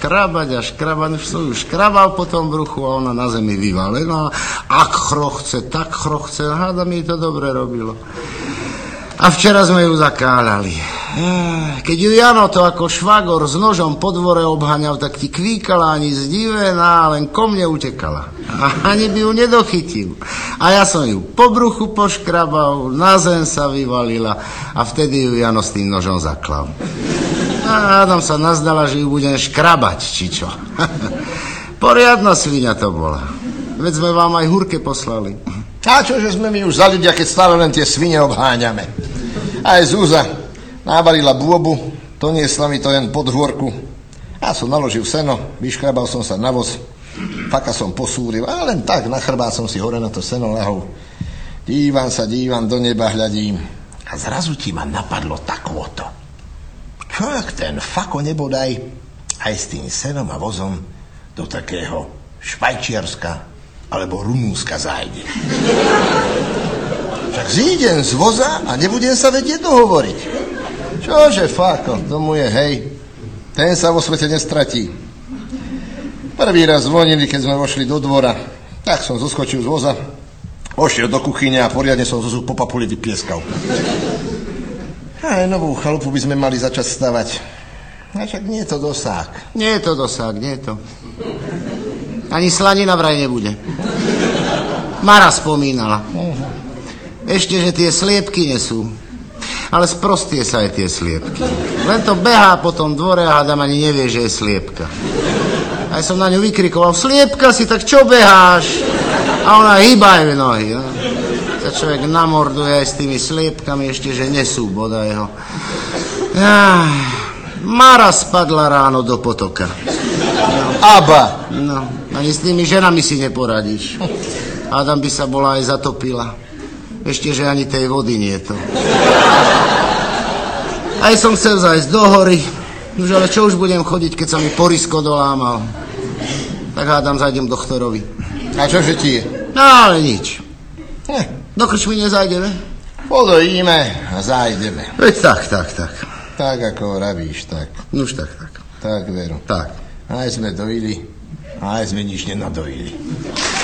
škrabať a škrabať, už som ju škrabal po tom bruchu a ona na zemi vyvalená. Ak chrochce, tak chrochce, hádam jej to dobre robilo. A včera sme ju zakáľali. Keď ju Jano to ako švagor s nožom po dvore obháňal, tak ti kvíkala ani zdivená, len ko mne utekala. A ani by ju nedochytil. A ja som ju po bruchu poškrabal, na zem sa vyvalila a vtedy ju Jano s tým nožom zaklal. A Adam sa nazdala, že ju budem škrabať, či čo. Poriadna sviňa to bola. Veď sme vám aj hurke poslali. A čože sme my už za ľudia, keď stále len tie svine obháňame. Aj Zúza nábalila bôbu, doniesla mi to jen pod hôrku. Ja som naložil seno, vyškrabal som sa na voz, faka som posúril, a len tak na chrbát som si hore na to seno ľahol. Dívam, do neba hľadím a zrazu ti ma napadlo takvoto. Čo ak ten fako nebodaj aj s tým senom a vozom do takého Švajčiarska alebo Rumúnska zájde. Však zídem z voza a nebudem sa vedieť dohovoriť. Čože fako, tomu je hej. Ten sa vo svete nestratí. Prvý raz zvonili, keď sme vošli do dvora. Tak som zoskočil z voza, ošiel do kuchyne a poriadne som Zuzu po papuli vypieskal. Aj novú chalupu by sme mali začať stavať. A však nie je to dosák. Nie je to dosák, nie je to. Ani slanina vraj nebude. Mara spomínala. Ešte, že tie sliepky nesú. Ale sprostie sa aj tie sliepky. Len to behá po tom dvore a hádam ani nevie, že je sliepka. Aj som na ňu vykrikoval, sliepka si, tak čo beháš? A ona hýba aj nohy. No. Sa človek namorduje aj s tými sliepkami, ešte, že nesú bodaj ho. Mara spadla ráno do potoka. Aba! No, ani s tými ženami si neporadíš. Adam by sa bola aj zatopila. Ešte, že ani tej vody nie je to. Aj som chcel zájsť do hory. Už ale čo už budem chodiť, keď sa mi porisko dolámal. Tak hádam, zajdem doktorovi. A čože ti je? No, ale nič. Do krčmy nezajdeme? Podojíme a zajdeme. Veď tak. Tak, ako vravíš, tak. Nuž tak. Tak, veru. Tak. Aj sme dojili, aj sme nič nenadojili.